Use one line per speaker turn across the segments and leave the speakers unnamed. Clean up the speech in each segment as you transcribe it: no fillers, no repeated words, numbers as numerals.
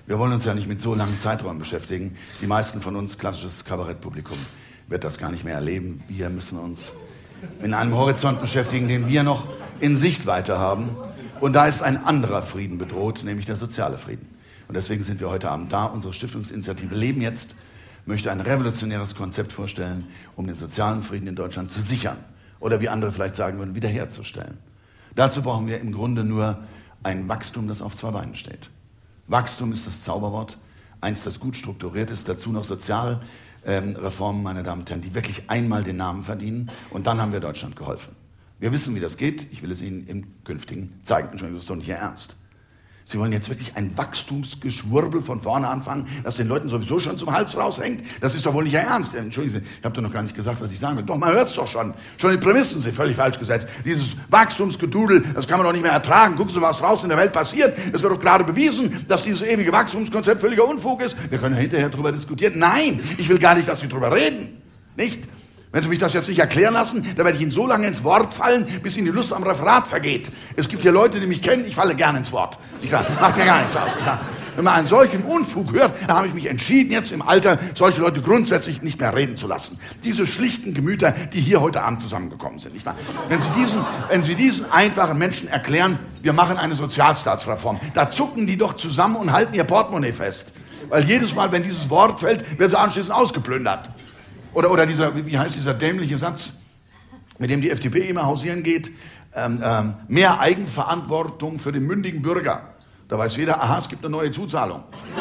Wir wollen uns ja nicht mit so langen Zeiträumen beschäftigen. Die meisten von uns, klassisches Kabarettpublikum, wird das gar nicht mehr erleben. Wir müssen uns in einem Horizont beschäftigen, den wir noch in Sichtweite haben. Und da ist ein anderer Frieden bedroht, nämlich der soziale Frieden. Und deswegen sind wir heute Abend da. Unsere Stiftungsinitiative Leben jetzt möchte ein revolutionäres Konzept vorstellen, um den sozialen Frieden in Deutschland zu sichern. Oder wie andere vielleicht sagen würden, wiederherzustellen. Dazu brauchen wir im Grunde nur ein Wachstum, das auf zwei Beinen steht. Wachstum ist das Zauberwort, eins, das gut strukturiert ist, dazu noch Sozialreformen, meine Damen und Herren, die wirklich einmal den Namen verdienen, und dann haben wir Deutschland geholfen. Wir wissen, wie das geht, ich will es Ihnen im Künftigen zeigen. Entschuldigung, das ist doch nicht Ihr Ernst. Sie wollen jetzt wirklich ein Wachstumsgeschwurbel von vorne anfangen, das den Leuten sowieso schon zum Hals raushängt? Das ist doch wohl nicht Ihr Ernst. Entschuldigen Sie, ich habe doch noch gar nicht gesagt, was ich sagen will. Doch, man hört es doch schon. Schon die Prämissen sind völlig falsch gesetzt. Dieses Wachstumsgedudel, das kann man doch nicht mehr ertragen. Gucken Sie, was draußen in der Welt passiert. Es wird doch gerade bewiesen, dass dieses ewige Wachstumskonzept völliger Unfug ist. Wir können ja hinterher darüber diskutieren. Nein, ich will gar nicht, dass Sie darüber reden. Nicht? Wenn Sie mich das jetzt nicht erklären lassen, dann werde ich Ihnen so lange ins Wort fallen, bis Ihnen die Lust am Referat vergeht. Es gibt hier Leute, die mich kennen, ich falle gerne ins Wort. Ich sage, macht mir gar nichts aus. Wenn man einen solchen Unfug hört, dann habe ich mich entschieden, jetzt im Alter solche Leute grundsätzlich nicht mehr reden zu lassen. Diese schlichten Gemüter, die hier heute Abend zusammengekommen sind. Nicht wahr? Wenn Sie diesen einfachen Menschen erklären, wir machen eine Sozialstaatsreform, da zucken die doch zusammen und halten ihr Portemonnaie fest. Weil jedes Mal, wenn dieses Wort fällt, werden sie anschließend ausgeplündert. Oder dieser, wie heißt dieser dämliche Satz, mit dem die FDP immer hausieren geht, mehr Eigenverantwortung für den mündigen Bürger. Da weiß jeder, aha, es gibt eine neue Zuzahlung.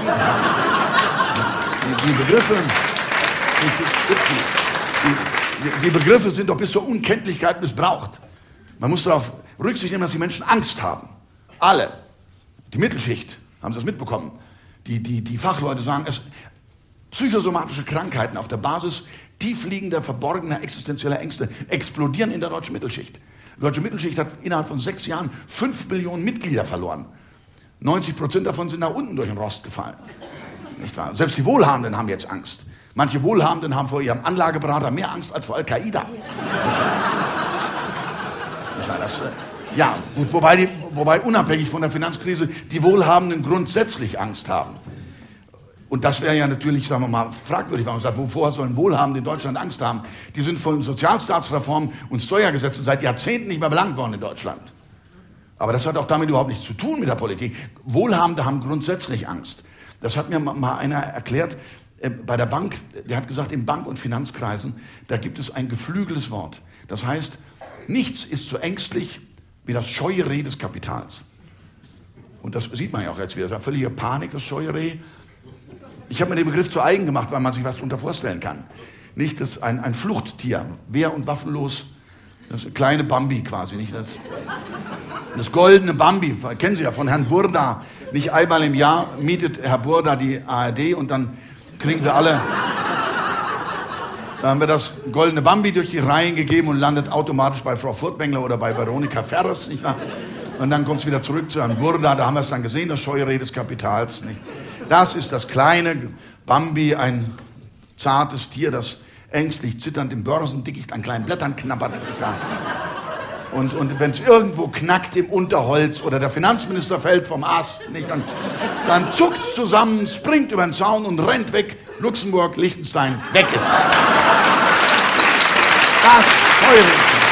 Die Begriffe sind doch bis zur Unkenntlichkeit missbraucht. Man muss darauf Rücksicht nehmen, dass die Menschen Angst haben. Alle. Die Mittelschicht, haben Sie das mitbekommen? Die Fachleute sagen, psychosomatische Krankheiten auf der Basis tiefliegender, verborgener, existenzieller Ängste explodieren in der deutschen Mittelschicht. Die deutsche Mittelschicht hat innerhalb von 6 Jahren 5 Millionen Mitglieder verloren. 90% davon sind nach unten durch den Rost gefallen. Nicht wahr? Selbst die Wohlhabenden haben jetzt Angst. Manche Wohlhabenden haben vor ihrem Anlageberater mehr Angst als vor Al-Qaida. Ja, gut, wobei unabhängig von der Finanzkrise die Wohlhabenden grundsätzlich Angst haben. Und das wäre ja natürlich, sagen wir mal, fragwürdig, wenn man sagt, wovor sollen Wohlhabende in Deutschland Angst haben? Die sind von Sozialstaatsreformen und Steuergesetzen seit Jahrzehnten nicht mehr belangt worden in Deutschland. Aber das hat auch damit überhaupt nichts zu tun mit der Politik. Wohlhabende haben grundsätzlich Angst. Das hat mir mal einer erklärt bei der Bank. Der hat gesagt, in Bank- und Finanzkreisen, da gibt es ein geflügeltes Wort. Das heißt, nichts ist so ängstlich wie das scheue Reh des Kapitals. Und das sieht man ja auch jetzt wieder. Das war völlige Panik, das scheue Reh. Ich habe mir den Begriff zu eigen gemacht, weil man sich was darunter vorstellen kann. Nicht das ein Fluchttier, wehr- und waffenlos, das kleine Bambi quasi, nicht das goldene Bambi, kennen Sie ja von Herrn Burda. Nicht einmal im Jahr mietet Herr Burda die ARD und dann kriegen wir alle, dann haben wir das goldene Bambi durch die Reihen gegeben und landet automatisch bei Frau Furtwängler oder bei Veronika Ferres, nicht wahr? Und dann kommt es wieder zurück zu Herrn Burda, da haben wir es dann gesehen, das scheue Reh des Kapitals, nicht? Das ist das kleine Bambi, ein zartes Tier, das ängstlich zitternd im Börsendickicht an kleinen Blättern knabbert. Und wenn es irgendwo knackt im Unterholz oder der Finanzminister fällt vom Ast, nicht, dann zuckt es zusammen, springt über den Zaun und rennt weg. Luxemburg, Liechtenstein, weg ist es. Das teure.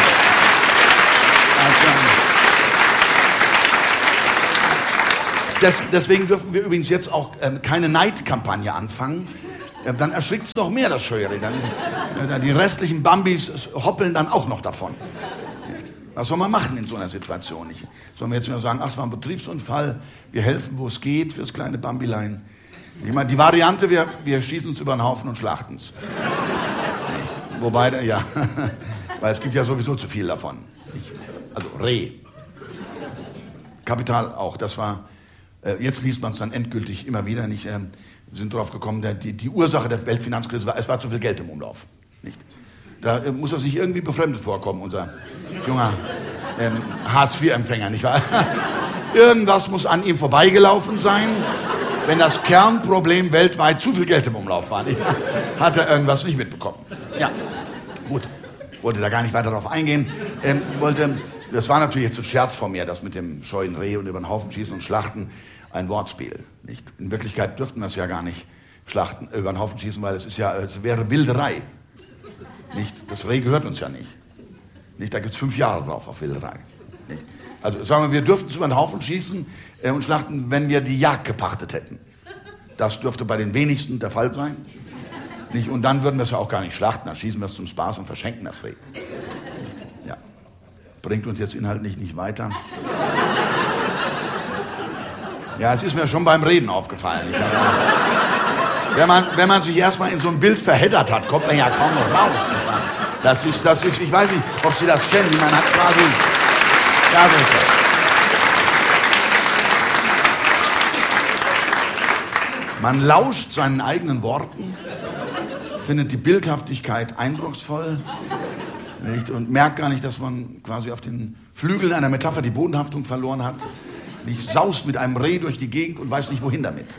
Deswegen dürfen wir übrigens jetzt auch keine Neidkampagne anfangen. Dann erschrickt es noch mehr, das scheue Reh. Die restlichen Bambis hoppeln dann auch noch davon. Was soll man machen in so einer Situation? Soll man jetzt nur sagen, ach, es war ein Betriebsunfall, wir helfen, wo es geht, fürs kleine Bambilein. Ich meine, die Variante, wir schießen es über den Haufen und schlachten es. Wobei, ja, weil es gibt ja sowieso zu viel davon. Also Reh. Kapital auch, das war, jetzt liest man es dann endgültig immer wieder nicht. Wir sind darauf gekommen, die Ursache der Weltfinanzkrise war, es war zu viel Geld im Umlauf. Nicht? Da muss er sich irgendwie befremdet vorkommen, unser junger Hartz-IV-Empfänger, nicht wahr? Irgendwas muss an ihm vorbeigelaufen sein. Wenn das Kernproblem weltweit zu viel Geld im Umlauf war, hat er irgendwas nicht mitbekommen. Ja, gut, wollte da gar nicht weiter darauf eingehen. Das war natürlich jetzt ein Scherz von mir, das mit dem scheuen Reh und über den Haufen schießen und schlachten. ein Wortspiel. Nicht? In Wirklichkeit dürften wir es ja gar nicht schlachten, über den Haufen schießen, weil es wäre Wilderei. Nicht? Das Reh gehört uns ja nicht. Nicht? Da gibt es 5 Jahre drauf auf Wilderei. Nicht? Also sagen wir dürften es über den Haufen schießen und schlachten, wenn wir die Jagd gepachtet hätten. Das dürfte bei den wenigsten der Fall sein. Nicht? Und dann würden wir es ja auch gar nicht schlachten, dann schießen wir es zum Spaß und verschenken das Reh. Nicht? Ja. Bringt uns jetzt inhaltlich nicht weiter. Ja, es ist mir schon beim Reden aufgefallen. Wenn man sich erstmal in so ein Bild verheddert hat, kommt man ja kaum noch raus. Das ist, ich weiß nicht, ob Sie das kennen, man hat quasi, ja, so ist das. Man lauscht seinen eigenen Worten, findet die Bildhaftigkeit eindrucksvoll, nicht? Und merkt gar nicht, dass man quasi auf den Flügeln einer Metapher die Bodenhaftung verloren hat. Nicht? Saust mit einem Reh durch die Gegend und weiß nicht, wohin damit.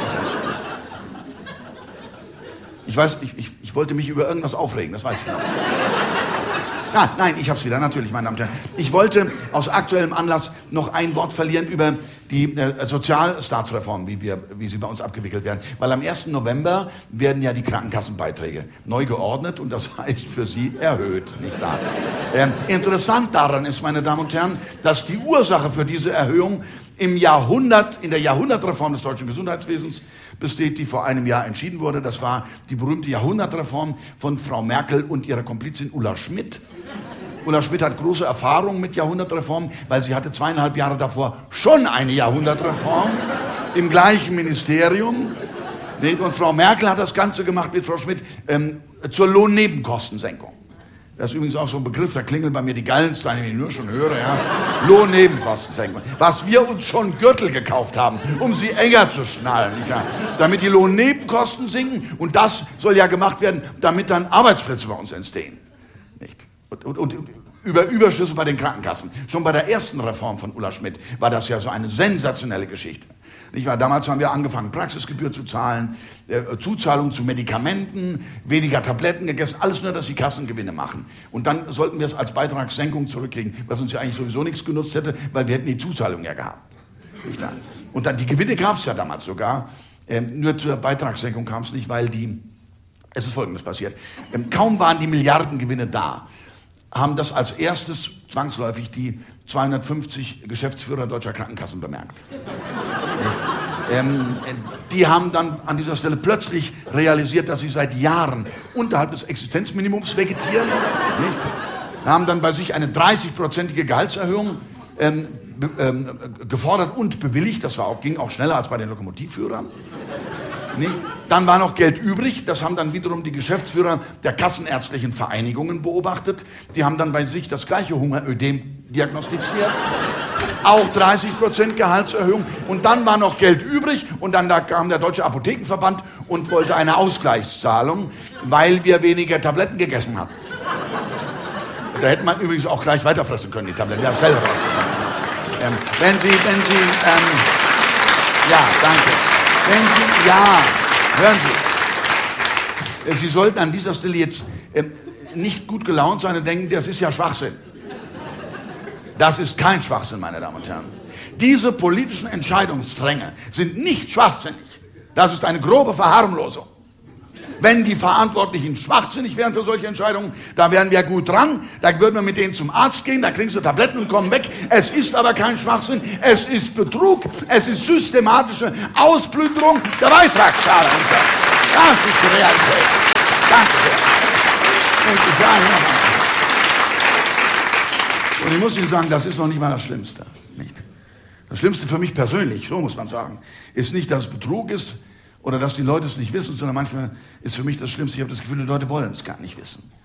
Ich weiß, ich wollte mich über irgendwas aufregen, das weiß ich nicht. Nein, ich hab's wieder, natürlich, meine Damen und Herren. Ich wollte aus aktuellem Anlass noch ein Wort verlieren über die Sozialstaatsreform, wie sie bei uns abgewickelt werden. Weil am 1. November werden ja die Krankenkassenbeiträge neu geordnet und das heißt für Sie erhöht, nicht wahr? Interessant daran ist, meine Damen und Herren, dass die Ursache für diese Erhöhung in der Jahrhundertreform des deutschen Gesundheitswesens besteht, die vor einem Jahr entschieden wurde. Das war die berühmte Jahrhundertreform von Frau Merkel und ihrer Komplizin Ulla Schmidt. Ulla Schmidt hat große Erfahrung mit Jahrhundertreformen, weil sie hatte 2,5 Jahre davor schon eine Jahrhundertreform im gleichen Ministerium. Und Frau Merkel hat das Ganze gemacht mit Frau Schmidt zur Lohnnebenkostensenkung. Das ist übrigens auch so ein Begriff, da klingeln bei mir die Gallensteine, wenn ich nur schon höre. Ja. Lohnnebenkostensenkung. Was wir uns schon Gürtel gekauft haben, um sie enger zu schnallen. Nicht wahr? Damit die Lohnnebenkosten sinken. Und das soll ja gemacht werden, damit dann Arbeitsplätze bei uns entstehen. Nicht? Und über Überschüsse bei den Krankenkassen. Schon bei der ersten Reform von Ulla Schmidt war das ja so eine sensationelle Geschichte. Nicht wahr? Damals haben wir angefangen, Praxisgebühr zu zahlen, Zuzahlung zu Medikamenten, weniger Tabletten gegessen, alles nur, dass die Kassen Gewinne machen. Und dann sollten wir es als Beitragssenkung zurückkriegen, was uns ja eigentlich sowieso nichts genutzt hätte, weil wir hätten die Zuzahlung ja gehabt. Nicht wahr? Und dann die Gewinne gab es ja damals sogar, nur zur Beitragssenkung kam es nicht, weil es ist Folgendes passiert, kaum waren die Milliardengewinne da, haben das als erstes zwangsläufig die 250 Geschäftsführer deutscher Krankenkassen bemerkt. Die haben dann an dieser Stelle plötzlich realisiert, dass sie seit Jahren unterhalb des Existenzminimums vegetieren. Nicht? Haben dann bei sich eine 30-prozentige Gehaltserhöhung gefordert und bewilligt. Das ging auch schneller als bei den Lokomotivführern. Nicht? Dann war noch Geld übrig, das haben dann wiederum die Geschäftsführer der kassenärztlichen Vereinigungen beobachtet. Die haben dann bei sich das gleiche Hungerödem diagnostiziert. Auch 30% Gehaltserhöhung. Und dann war noch Geld übrig und dann kam der Deutsche Apothekenverband und wollte eine Ausgleichszahlung, weil wir weniger Tabletten gegessen haben. Da hätte man übrigens auch gleich weiterfressen können, die Tabletten. Ja, selber. Ja, danke. Hören Sie. Sie sollten an dieser Stelle jetzt nicht gut gelaunt sein und denken, das ist ja Schwachsinn. Das ist kein Schwachsinn, meine Damen und Herren. Diese politischen Entscheidungsdränge sind nicht schwachsinnig. Das ist eine grobe Verharmlosung. Wenn die Verantwortlichen schwachsinnig wären für solche Entscheidungen, dann wären wir gut dran. Da würden wir mit denen zum Arzt gehen, da kriegst du Tabletten und kommen weg. Es ist aber kein Schwachsinn, es ist Betrug, es ist systematische Ausplünderung der Beitragszahler. Das ist die Realität. Danke sehr. Und ich muss Ihnen sagen, das ist noch nicht mal das Schlimmste. Nicht? Das Schlimmste für mich persönlich, so muss man sagen, ist nicht, dass es Betrug ist, oder dass die Leute es nicht wissen, sondern manchmal ist für mich das Schlimmste, ich habe das Gefühl, die Leute wollen es gar nicht wissen.